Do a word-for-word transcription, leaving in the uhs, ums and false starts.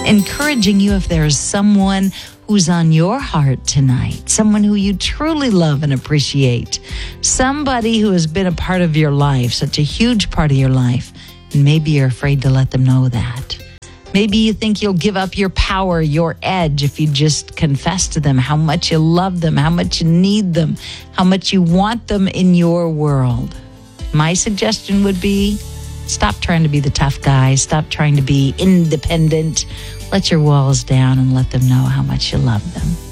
encouraging you if there's someone who's on your heart tonight, someone who you truly love and appreciate, somebody who has been a part of your life, such a huge part of your life, and maybe you're afraid to let them know that. Maybe you think you'll give up your power, your edge, if you just confess to them how much you love them, how much you need them, how much you want them in your world. My suggestion would be, stop trying to be the tough guy. Stop trying to be independent. Let your walls down and let them know how much you love them.